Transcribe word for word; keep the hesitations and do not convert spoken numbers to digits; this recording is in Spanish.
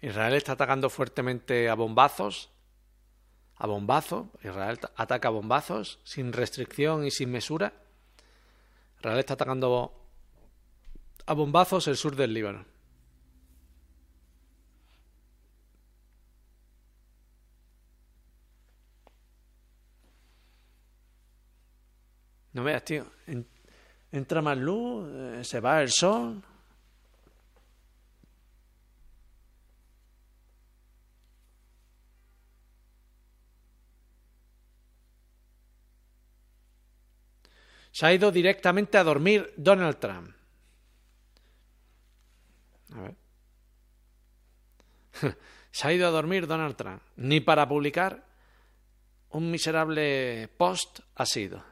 Israel está atacando fuertemente a bombazos. A bombazos. Israel ataca a bombazos sin restricción y sin mesura. Israel está atacando a bombazos el sur del Líbano. No veas, tío. Entra más luz, eh, se va el sol. Se ha ido directamente a dormir Donald Trump. A ver. Se ha ido a dormir Donald Trump. Ni para publicar un miserable post ha sido.